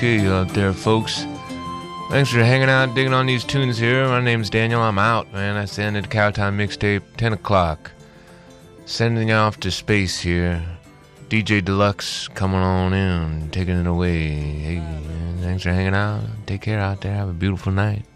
okay out there, folks. Thanks for hanging out, digging on these tunes here. My name's Daniel. I'm out, man. That's the end of the Cowtown Mixtape, 10 o'clock. Sending you off to space here. DJ Deluxe coming on in, taking it away. Hey, man, thanks for hanging out. Take care out there. Have a beautiful night.